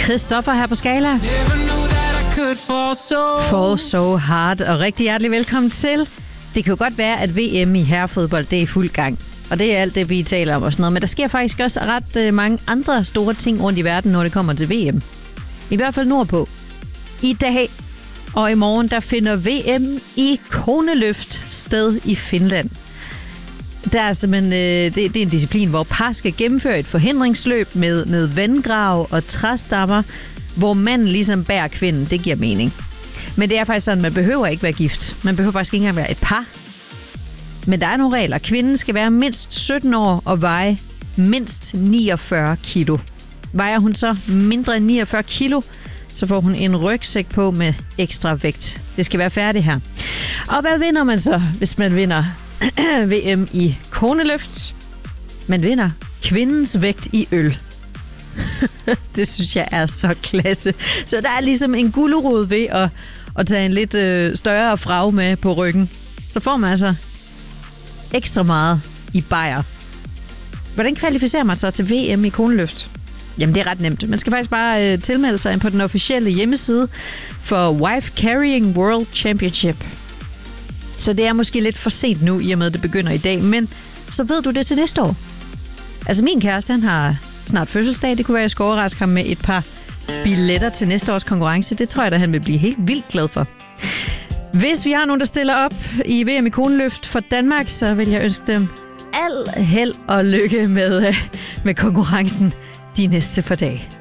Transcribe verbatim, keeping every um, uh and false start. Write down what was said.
Christoffer her på Skala. Fall so hard, og rigtig hjertelig velkommen til. Det kan jo godt være, at V M i herrefodbold, det er i fuld gang. Og det er alt det, vi taler om og sådan noget. Men der sker faktisk også ret mange andre store ting rundt i verden, når det kommer til V M. I hvert fald nordpå. I dag og i morgen, der finder V M i koneløft sted i Finland. Der er simpelthen, øh, det, det er en disciplin, hvor par skal gennemføre et forhindringsløb med, med vandgrav og træstammer, hvor manden ligesom bærer kvinden. Det giver mening. Men det er faktisk sådan, man behøver ikke være gift. Man behøver faktisk ikke engang være et par. Men der er nogle regler. Kvinden skal være mindst sytten år og veje mindst niogfyrre kilo. Vejer hun så mindre end niogfyrre kilo, så får hun en rygsæk på med ekstra vægt. Det skal være færdigt her. Og hvad vinder man så, hvis man vinder V M i koneløft? Man vinder kvindens vægt i øl. Det synes jeg er så klasse. Så der er ligesom en gulerod ved at, at tage en lidt øh, større frag med på ryggen. Så får man altså ekstra meget i bajer. Hvordan kvalificerer man sig til V M i koneløft? Jamen, det er ret nemt. Man skal faktisk bare øh, tilmelde sig på den officielle hjemmeside for Wife Carrying World Championship. Så det er måske lidt for sent nu, i og med at det begynder i dag, men så ved du det til næste år. Altså, min kæreste, han har snart fødselsdag. Det kunne være, at jeg skal overraske ham med et par billetter til næste års konkurrence. Det tror jeg, at han vil blive helt vildt glad for. Hvis vi har nogen, der stiller op i V M i koneløft for Danmark, så vil jeg ønske dem al held og lykke med, med konkurrencen de næste par dage.